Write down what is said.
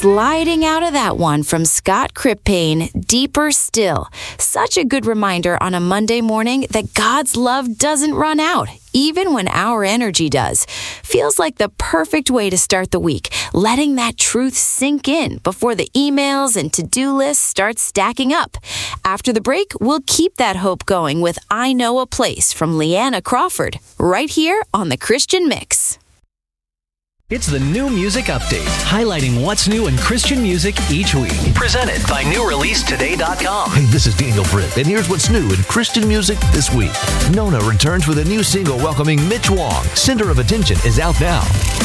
Sliding out of that one from Scott Krippane, Deeper Still. Such a good reminder on a Monday morning that God's love doesn't run out, even when our energy does. Feels like the perfect way to start the week, letting that truth sink in before the emails and to-do lists start stacking up. After the break, we'll keep that hope going with I Know a Place from Leanna Crawford, right here on The Christian Mix. It's the New Music Update, highlighting what's new in Christian music each week. Presented by NewReleaseToday.com. Hey, this is Daniel Britt, and here's what's new in Christian music this week. Nona returns with a new single welcoming Mitch Wong. Center of Attention is out now.